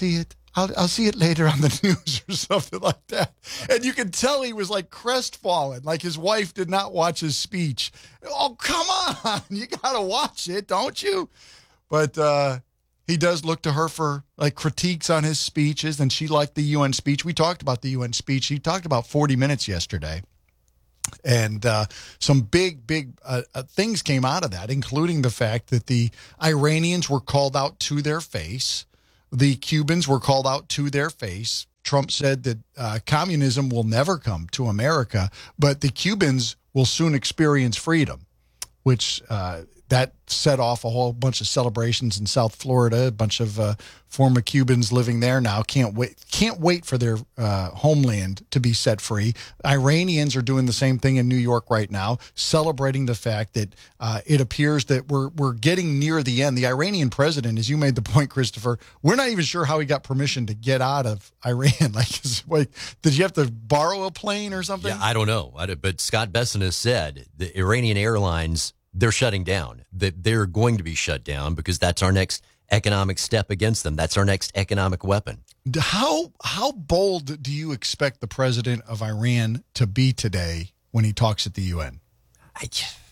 I'll, I'll see it later on the news or something like that. And you could tell he was like crestfallen, like his wife did not watch his speech. Oh, come on. You got to watch it, don't you? But uh, he does look to her for like critiques on his speeches, and she liked the U N speech. We talked about the U N speech. He talked about forty minutes yesterday. And uh, some big, big uh, uh, things came out of that, including the fact that the Iranians were called out to their face. The Cubans were called out to their face. Trump said that uh, communism will never come to America, but the Cubans will soon experience freedom, which uh, that set off a whole bunch of celebrations in South Florida. A bunch of uh, former Cubans living there now can't wait can't wait for their uh, homeland to be set free. Iranians are doing the same thing in New York right now, celebrating the fact that uh, it appears that we're we're getting near the end. The Iranian president, as you made the point, Christopher, we're not even sure how he got permission to get out of Iran. Like, is, like did you have to borrow a plane or something? Yeah, I don't know. I don't, but Scott Bessent has said the Iranian airlines, they're shutting down. That they're going to be shut down because that's our next economic step against them. That's our next economic weapon. How how bold do you expect the president of Iran to be today when he talks at the U N? I,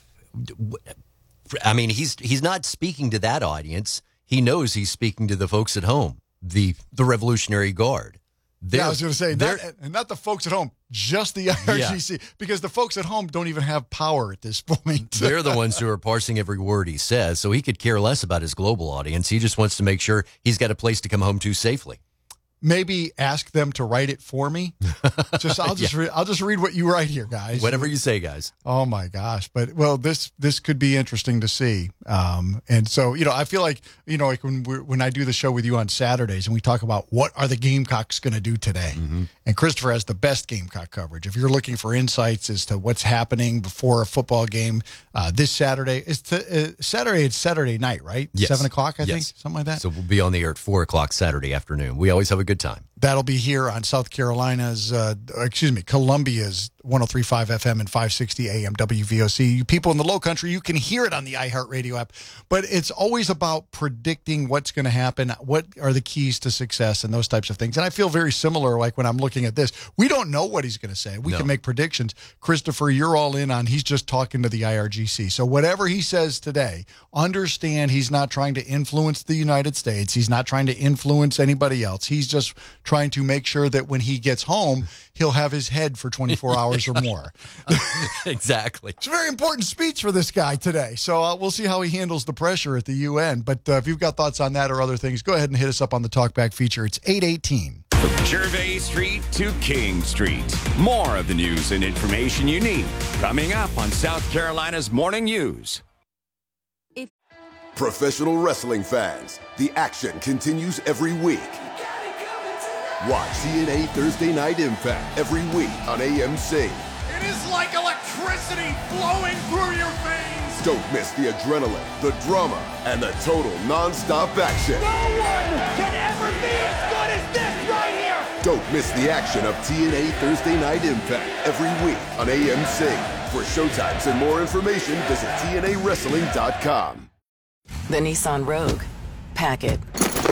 I mean, he's he's not speaking to that audience. He knows he's speaking to the folks at home, the the Revolutionary Guard. They're, yeah, I was going to say, not, and not the folks at home, just the I R G C, yeah. Because the folks at home don't even have power at this point. They're the ones who are parsing every word he says, so he could care less about his global audience. He just wants to make sure he's got a place to come home to safely. Maybe ask them to write it for me. Just I'll just yeah. re- I'll just read what you write here, guys. Whatever you say, guys. Oh my gosh! But well, this this could be interesting to see. Um, and so you know, I feel like you know, like when we when I do the show with you on Saturdays, and we talk about what are the Gamecocks going to do today, mm-hmm. and Christopher has the best Gamecock coverage. If you're looking for insights as to what's happening before a football game, uh, this Saturday is t- uh, Saturday. It's Saturday night, right? Yes. Seven o'clock, I yes. think, something like that. So we'll be on the air at four o'clock Saturday afternoon. We always have a good time. That'll be here on South Carolina's, uh, excuse me, Columbia's one oh three point five F M and five sixty A M W V O C. You people in the low country, you can hear it on the iHeartRadio app, but it's always about predicting what's going to happen, what are the keys to success, and those types of things. And I feel very similar, like when I'm looking at this. We don't know what he's going to say. We no. can make predictions. Christopher, you're all in on he's just talking to the I R G C. So whatever he says today, understand he's not trying to influence the United States. He's not trying to influence anybody else. He's just trying to make sure that when he gets home, he'll have his head for twenty-four hours or more. Exactly. It's a very important speech for this guy today. So uh, we'll see how he handles the pressure at the U N. But uh, if you've got thoughts on that or other things, go ahead and hit us up on the Talkback feature. It's eight eighteen. From Gervais Street to King Street. More of the news and information you need coming up on South Carolina's Morning News. Professional wrestling fans, the action continues every week. Watch T N A Thursday Night Impact every week on A M C. It is like electricity flowing through your veins. Don't miss the adrenaline, the drama, and the total non-stop action. No one can ever be as good as this right here. Don't miss the action of T N A Thursday Night Impact every week on A M C. For showtimes and more information, visit T N A wrestling dot com. The Nissan Rogue. Pack it.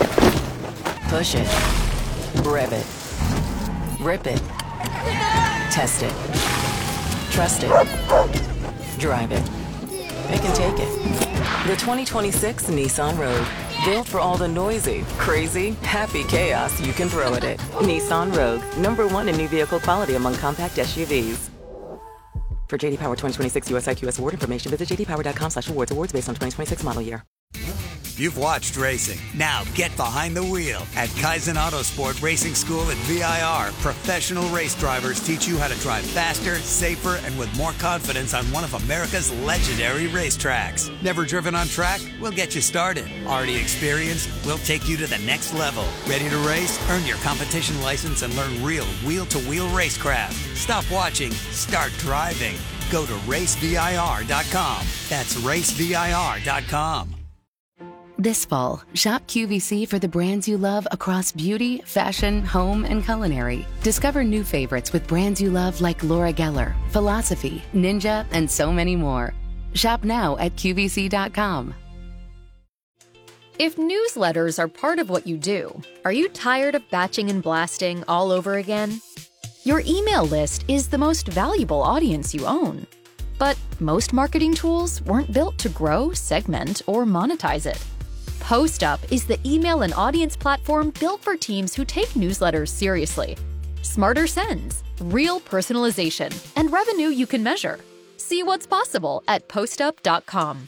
Push it. Rev it. Rip it. Test it. Trust it. Drive it. It can take it. The twenty twenty-six Nissan Rogue. Built for all the noisy, crazy, happy chaos you can throw at it. Nissan Rogue. Number one in new vehicle quality among compact S U Vs. For J D Power twenty twenty-six U S I Q S award information, visit j d power dot com slash awards. Awards based on twenty twenty-six model year. You've watched racing. Now get behind the wheel. At Kaizen Autosport Racing School at V I R, professional race drivers teach you how to drive faster, safer, and with more confidence on one of America's legendary racetracks. Never driven on track? We'll get you started. Already experienced? We'll take you to the next level. Ready to race? Earn your competition license and learn real wheel-to-wheel racecraft. Stop watching. Start driving. Go to race V I R dot com. That's race V I R dot com. This fall, shop Q V C for the brands you love across beauty, fashion, home, and culinary. Discover new favorites with brands you love like Laura Geller, Philosophy, Ninja, and so many more. Shop now at Q V C dot com. If newsletters are part of what you do, are you tired of batching and blasting all over again? Your email list is the most valuable audience you own. But most marketing tools weren't built to grow, segment, or monetize it. PostUp is the email and audience platform built for teams who take newsletters seriously. Smarter sends, real personalization, and revenue you can measure. See what's possible at postup dot com.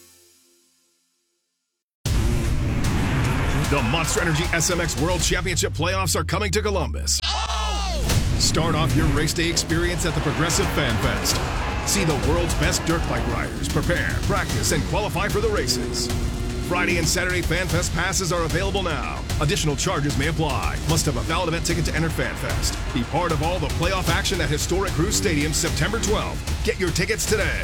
The Monster Energy S M X World Championship playoffs are coming to Columbus. Oh! Start off your race day experience at the Progressive Fan Fest. See the world's best dirt bike riders prepare, practice, and qualify for the races. Friday and Saturday Fan Fest passes are available now. Additional charges may apply. Must have a valid event ticket to enter Fan Fest. Be part of all the playoff action at Historic Cruise Stadium September twelfth. Get your tickets today.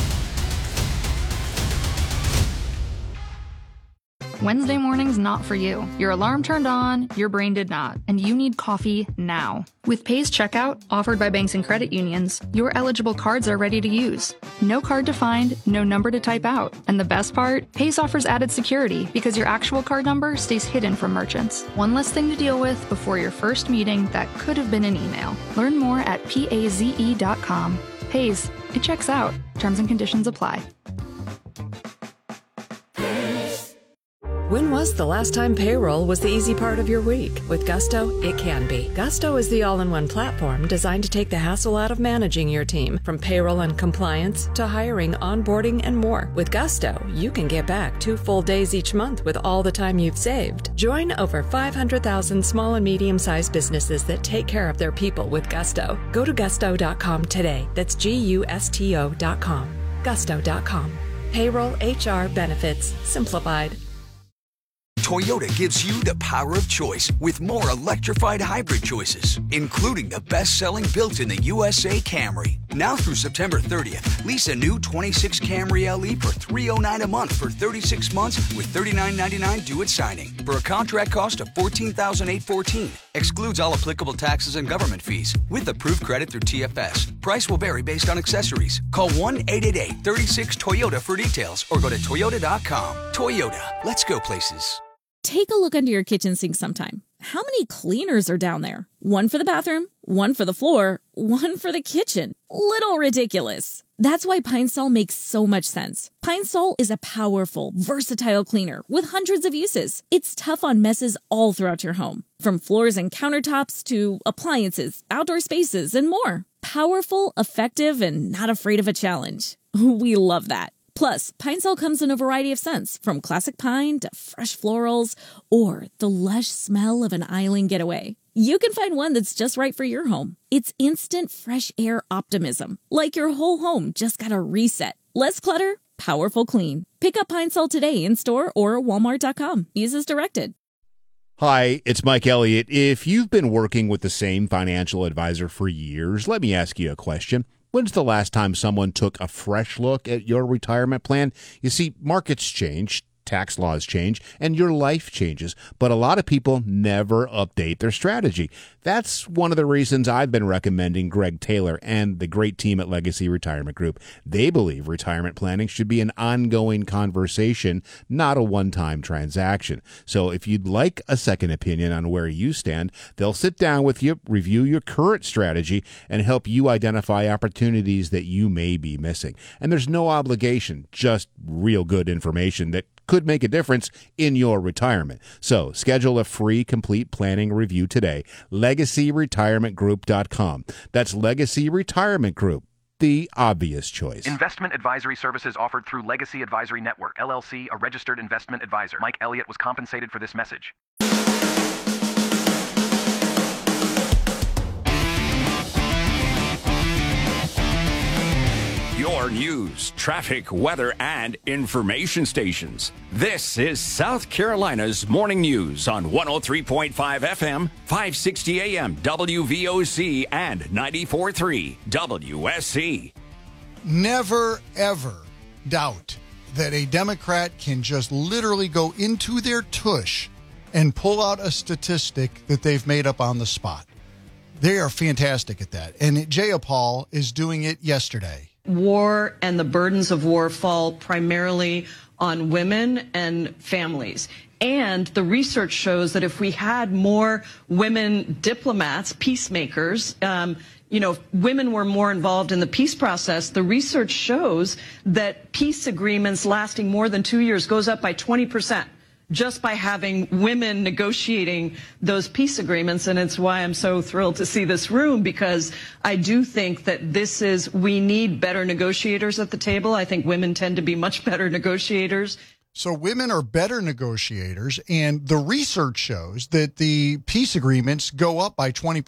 Wednesday morning's not for you. Your alarm turned on, your brain did not, and you need coffee now. With Pace Checkout, offered by banks and credit unions, your eligible cards are ready to use. No card to find, no number to type out. And the best part? Pace offers added security because your actual card number stays hidden from merchants. One less thing to deal with before your first meeting that could have been an email. Learn more at paze dot com. Pace, it checks out. Terms and conditions apply. When was the last time payroll was the easy part of your week? With Gusto, it can be. Gusto is the all-in-one platform designed to take the hassle out of managing your team, from payroll and compliance to hiring, onboarding, and more. With Gusto, you can get back two full days each month with all the time you've saved. Join over five hundred thousand small and medium-sized businesses that take care of their people with Gusto. Go to gusto dot com today. That's G U S T O dot com. gusto dot com. Payroll, H R, benefits, simplified. Toyota gives you the power of choice with more electrified hybrid choices, including the best-selling built-in-the U S A Camry. Now through September thirtieth, lease a new twenty-six Camry L E for three hundred nine dollars a month for thirty-six months with thirty-nine ninety-nine due at signing for a contract cost of fourteen thousand eight hundred fourteen dollars. Excludes all applicable taxes and government fees with approved credit through T F S. Price will vary based on accessories. Call one eight eight eight, three six, Toyota for details or go to toyota dot com. Toyota, let's go places. Take a look under your kitchen sink sometime. How many cleaners are down there? One for the bathroom, one for the floor, one for the kitchen. Little ridiculous. That's why Pine Sol makes so much sense. Pine Sol is a powerful, versatile cleaner with hundreds of uses. It's tough on messes all throughout your home, from floors and countertops to appliances, outdoor spaces, and more. Powerful, effective, and not afraid of a challenge. We love that. Plus, Pine Sol comes in a variety of scents, from classic pine to fresh florals or the lush smell of an island getaway. You can find one that's just right for your home. It's instant fresh air optimism, like your whole home just got a reset. Less clutter, powerful clean. Pick up Pine Sol today in store or walmart dot com. Use as directed. Hi, it's Mike Elliott. If you've been working with the same financial advisor for years, let me ask you a question. When's the last time someone took a fresh look at your retirement plan? You see, markets change, tax laws change, and your life changes, but a lot of people never update their strategy. That's one of the reasons I've been recommending Greg Taylor and the great team at Legacy Retirement Group. They believe retirement planning should be an ongoing conversation, not a one-time transaction. So if you'd like a second opinion on where you stand, they'll sit down with you, review your current strategy, and help you identify opportunities that you may be missing. And there's no obligation, just real good information that could make a difference in your retirement. So schedule a free complete planning review today. legacy retirement group dot com. That's Legacy Retirement Group, the obvious choice. Investment advisory services offered through Legacy Advisory Network, L L C, a registered investment advisor. Mike Elliott was compensated for this message. Your news, traffic, weather, and information stations. This is South Carolina's Morning News on one oh three point five F M, five sixty A M, W V O C, and ninety-four point three W S C. Never, ever doubt that a Democrat can just literally go into their tush and pull out a statistic that they've made up on the spot. They are fantastic at that. And Jayapal is doing it yesterday. war and the burdens of war fall primarily on women and families. And the research shows that if we had more women diplomats, peacemakers, um, you know, if women were more involved in the peace process, the research shows that peace agreements lasting more than two years goes up by twenty percent. Just by having women negotiating those peace agreements. And it's why I'm so thrilled to see this room, because I do think that this is, we need better negotiators at the table. I think women tend to be much better negotiators. So women are better negotiators, and the research shows that the peace agreements go up by twenty